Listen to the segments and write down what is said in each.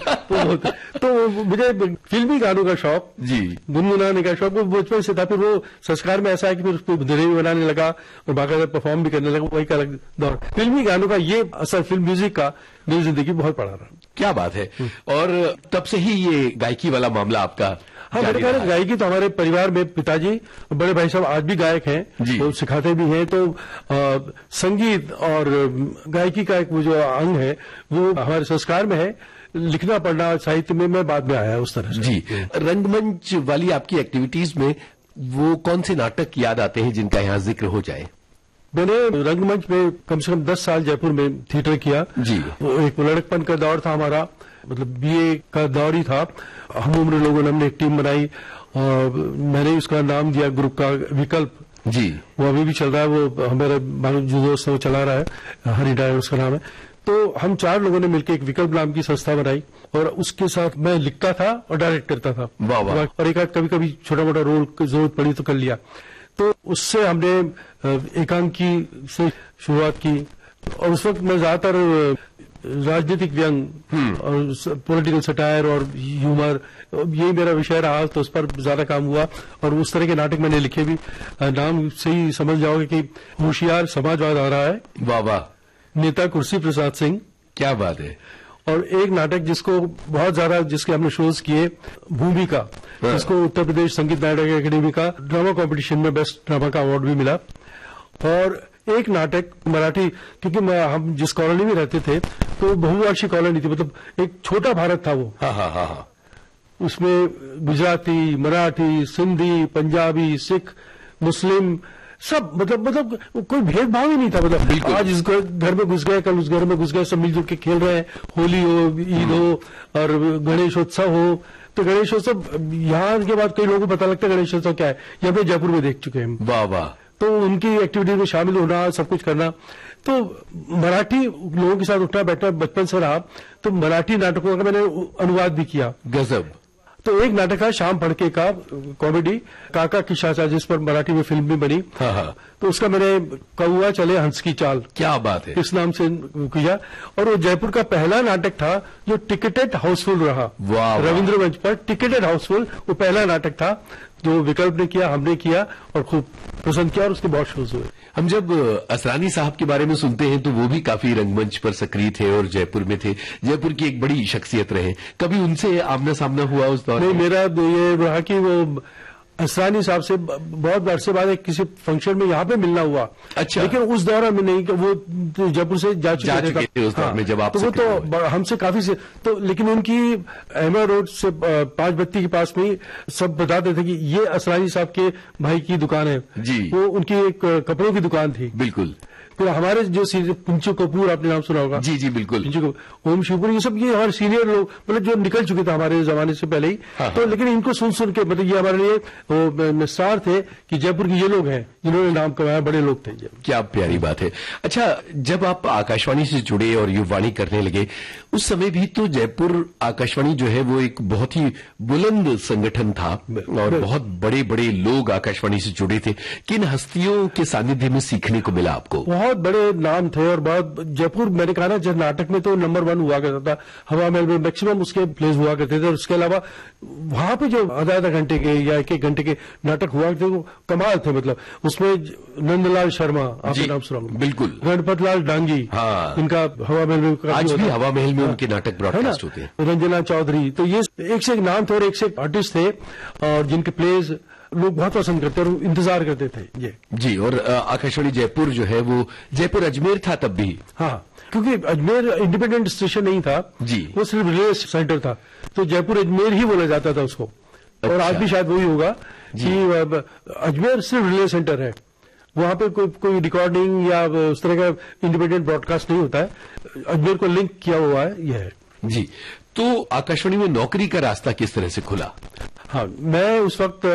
तो मुझे फिल्मी गानों का शौक जी, गुनगुनाने का शौक वो बचपन से था। फिर वो संस्कार में ऐसा है कि फिर उसको धुनें भी बनाने लगा और बाकायदा परफॉर्म भी करने लगा, वही का अलग दौर। फिल्मी गानों का ये असर फिल्म म्यूजिक का मेरी जिंदगी बहुत पड़ा रहा। क्या बात है। और तब से ही ये गायकी वाला मामला आपका? हाँ, मेरे ख्याल है गायकी तो हमारे परिवार में पिताजी और बड़े भाई साहब आज भी गायक हैं, वो सिखाते भी हैं। तो संगीत और गायकी का एक वो जो अंग है वो हमारे संस्कार में है। लिखना पढ़ना साहित्य में मैं बाद में आया उस तरह से। जी, रंगमंच वाली आपकी एक्टिविटीज में वो कौन से नाटक याद आते हैं जिनका यहाँ जिक्र हो जाए? मैंने रंगमंच में कम से कम 10 साल जयपुर में थिएटर किया जी। एक लड़कपन का दौर था हमारा, मतलब बीए का दौर ही था। हम उम्र लोगों ने हमने एक टीम बनाई और मैंने उसका नाम दिया ग्रुप का विकल्प जी। वो अभी भी चल रहा है, वो हमारे जो दोस्त है वो चला रहा है, हरि डायर उसका नाम है। तो हम 4 लोगों ने मिलकर एक विकल्प नाम की संस्था बनाई और उसके साथ मैं लिखता था और डायरेक्ट करता था। वाह वाह। और एक कभी कभी छोटा मोटा रोल की जरूरत पड़ी तो कर लिया। तो उससे हमने एकांकी से शुरुआत की और उस वक्त मैं ज्यादातर राजनीतिक व्यंग और पॉलिटिकल सटायर और ह्यूमर यही मेरा विषय रहा, तो उस पर ज्यादा काम हुआ और उस तरह के नाटक मैंने लिखे भी। नाम से ही समझ जाओगे कि होशियार समाजवाद आ रहा है, वाह वाह, नेता कुर्सी प्रसाद सिंह, क्या बात है। और एक नाटक जिसको बहुत ज्यादा जिसके हमने शोज किए, भूमिका, जिसको उत्तर प्रदेश संगीत नाटक अकेडमी का ड्रामा कॉम्पिटिशन में बेस्ट ड्रामा का अवार्ड भी मिला। और एक नाटक मराठी, क्योंकि हम जिस कॉलोनी में रहते थे तो बहुभाषी कॉलोनी थी, मतलब एक छोटा भारत था वो। हाँ। उसमें गुजराती, मराठी, सिंधी, पंजाबी, सिख, मुस्लिम सब, मतलब कोई भेदभाव ही नहीं था। मतलब आज इस घर में घुस गए, कल उस घर में घुस गए, सब मिलजुल के खेल रहे हैं। होली हो, ईद हो और गणेशोत्सव हो। तो गणेशोत्सव यहाँ के बाद कई लोगों को पता लगता है गणेशोत्सव क्या है, ये हमने जयपुर में देख चुके हैं। वाह वाह। तो उनकी एक्टिविटी में शामिल होना, सब कुछ करना। तो मराठी लोगों के साथ उठना बैठना बचपन से रहा, तो मराठी नाटकों का मैंने अनुवाद भी किया। गजब। तो एक नाटक था श्याम फड़के का कॉमेडी, काका की शाचा, जिस पर मराठी में फिल्म भी बनी। हाँ। तो उसका मैंने कौआ चले हंस की चाल, क्या बात है, इस नाम से किया। और वो जयपुर का पहला नाटक था जो टिकटेड हाउसफुल रहा। रविंद्र मंच पर टिकटेड हाउसफुल वो पहला नाटक था जो विकल्प ने किया, हमने किया और खूब पसंद किया और उसके बहुत शोज हुए। हम जब असरानी साहब के बारे में सुनते हैं तो वो भी काफी रंगमंच पर सक्रिय थे और जयपुर में थे, जयपुर की एक बड़ी शख्सियत रहे। कभी उनसे आमना सामना हुआ उस दौर? नहीं, मेरा ये रहा कि वो असरानी साहब से बहुत अरसे बाद एक किसी फंक्शन में यहाँ पे मिलना हुआ। अच्छा। लेकिन उस दौरान में नहीं, वो जयपुर से जा चुके थे उस दौर में जब आप, तो वो तो हमसे काफी से तो, लेकिन उनकी अहमद रोड से 5 बत्ती के पास में सब बताते थे कि ये असरानी साहब के भाई की दुकान है जी। वो उनकी एक कपड़ों की दुकान थी। बिल्कुल। फिर हमारे जो सीनियर पिंचू कपूर, आपने नाम सुना होगा? जी जी बिल्कुल। पिंचू कपूर, ओम शिवपुर, ये सब ये हमारे सीनियर लोग, मतलब जो निकल चुके थे हमारे जमाने से पहले ही। तो लेकिन इनको सुन के मतलब ये हमारे लिए मिसाल थे कि जयपुर के ये लोग हैं जिन्होंने नाम कमाया, बड़े लोग थे। क्या प्यारी बात है। अच्छा, जब आप आकाशवाणी से जुड़े और युववाणी करने लगे, उस समय भी तो जयपुर आकाशवाणी जो है वो एक बहुत ही बुलंद संगठन था और बहुत बड़े बड़े लोग आकाशवाणी से जुड़े थे। किन हस्तियों के सानिध्य में सीखने को मिला आपको? बहुत बड़े नाम थे और बहुत, जयपुर मैंने कहा ना, जब नाटक में तो नंबर 1 हुआ करता था, हवा महल में मैक्सिमम उसके प्लेस हुआ करते थे। और उसके अलावा वहां पे जो आधा घंटे के या 1-1 घंटे के नाटक हुआ करते वो कमाल थे। मतलब उसमें नंदलाल शर्मा, आपने नाम सुना? बिल्कुल। गणपत लाल डांगी, इनका हवा महल में आज भी हवा महल में उनके नाटक ब्रॉडकास्ट होते हैं। रंजना चौधरी, तो ये एक से एक नाम थे और एक से एक आर्टिस्ट थे और जिनके प्लेस लोग बहुत पसंद करते और इंतजार करते थे ये जी। और आकाशवाणी जयपुर जो है वो जयपुर अजमेर था तब भी। हाँ, क्योंकि अजमेर इंडिपेंडेंट स्टेशन नहीं था जी, वो सिर्फ रिले सेंटर था, तो जयपुर अजमेर ही बोला जाता था उसको। अच्छा। और आज भी शायद वही होगा कि अजमेर सिर्फ रिले सेंटर है, वहां पे कोई रिकॉर्डिंग या उस तरह का इंडिपेंडेंट ब्रॉडकास्ट नहीं होता है। अजमेर को लिंक किया हुआ है यह है जी। तो आकाशवाणी में नौकरी का रास्ता किस तरह से खुला? हाँ, मैं उस वक्त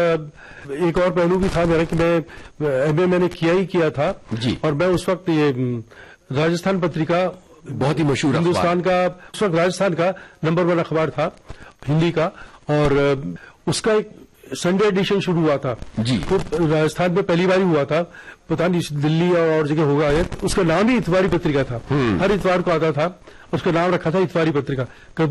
एक और पहलू भी था मेरा कि मैं एमए मैंने किया था जी। और मैं उस वक्त ये राजस्थान पत्रिका, बहुत ही मशहूर हिंदुस्तान का, उस वक्त राजस्थान का नंबर 1 अखबार था हिंदी का, और उसका एक संडे एडिशन शुरू हुआ था जी। तो राजस्थान में पहली बार ही हुआ था, पता नहीं दिल्ली और जगह होगा। उसका नाम ही इतवारी पत्रिका था, हर इतवार को आता था, उसका नाम रखा था इतवारी पत्रिका।